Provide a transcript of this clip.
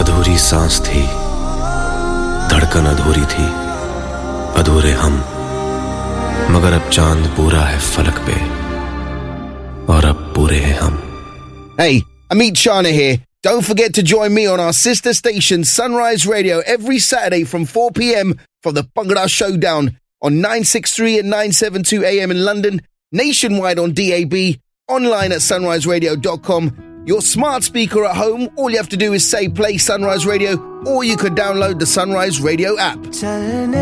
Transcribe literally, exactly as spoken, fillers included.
अधूरी सांस थी, धड़कन अधूरी थी, अधूरे हम, मगर अब चांद पूरा है फलक पे और अब पूरे हैं हम. Hey, Amit Chana here. Don't forget to join me on our sister station Sunrise Radio every Saturday from four p.m. for the Bhangra Showdown on nine sixty-three and nine seventy-two A M in London, nationwide on D A B, online at sunrise radio dot com. Your smart speaker at home, all you have to do is say play Sunrise Radio, or you could download the Sunrise Radio app.